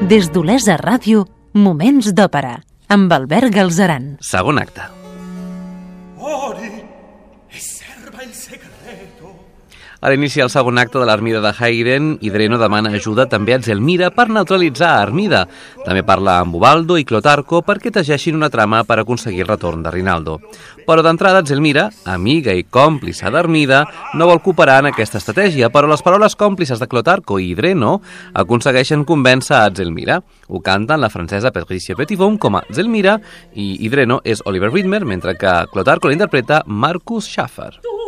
Des d'Olesa Ràdio, Moments d'Òpera, amb Albert Galzeran. Segon acte. Ori, e serva il segreto. A l'inici del segon acte de l'Armida de Haydn, Idreno demana ajuda també a Zelmira per neutralitzar Armida. També parla amb Ubaldo i Clotarco perquè tegeixin una trama per aconseguir el retorn de Rinaldo. Però d'entrada, Zelmira, amiga i còmplice d'Armida, no vol cooperar en aquesta estratègia, però les paraules còmplices de Clotarco i Idreno aconsegueixen convèncer a Zelmira. Ho canten la francesa Patricia Petitbon com a Zelmira i Idreno és Oliver Widmer, mentre que Clotarco l'interpreta Marcus Schaffer.